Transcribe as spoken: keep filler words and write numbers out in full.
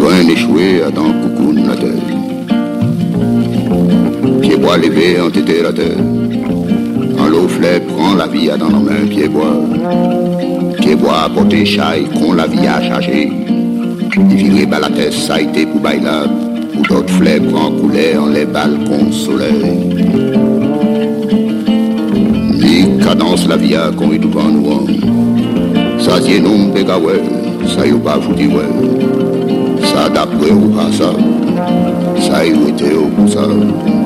Loin d'échouer à dans coucoune la terre. Pieds-bois levés ont été la terre. En l'eau fleur prend la vie à dans nos mains, pieds-bois. Pieds-bois porter chaille, qu'on la vie à charger. Il virait bas la tête, ça a été pour bailable. Ou d'autres fleurs prend couler en les balcons soleil. Ni cadence la vie à qu'on est tout en nous. Ça tient nous bégaoué, ça y est pas foutu ouais. Ça d'après ou pas ça, ça y est au pour ça.